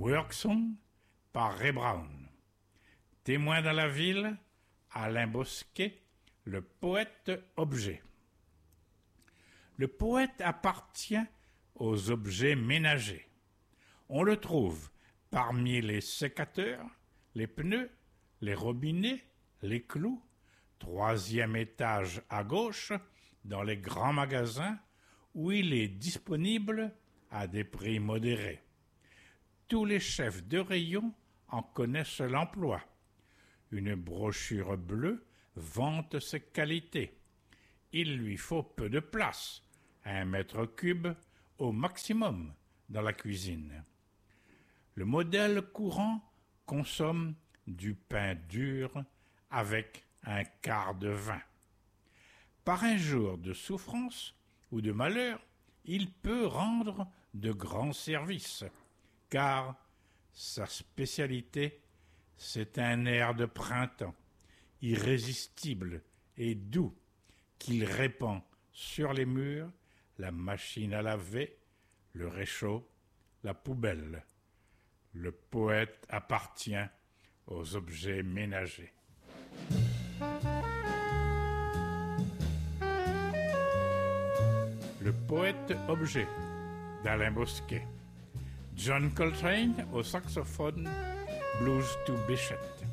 Worksong par Ray Brown. Témoin dans la ville, Alain Bosquet, le poète-objet. Le poète appartient aux objets ménagers. On le trouve parmi les sécateurs, les pneus, les robinets, les clous, 3e étage à gauche, dans les grands magasins, où il est disponible à des prix modérés. Tous les chefs de rayon en connaissent l'emploi. Une brochure bleue vante ses qualités. Il lui faut peu de place, 1 mètre cube au maximum dans la cuisine. Le modèle courant consomme du pain dur avec un quart de vin. Par un jour de souffrance ou de malheur, il peut rendre de grands services, car sa spécialité, c'est un air de printemps, irrésistible et doux, qu'il répand sur les murs, la machine à laver, le réchaud, la poubelle. Le poète appartient aux objets ménagers. Le poète-objet d'Alain Bosquet. John Coltrane au saxophone, Blues to Bichette.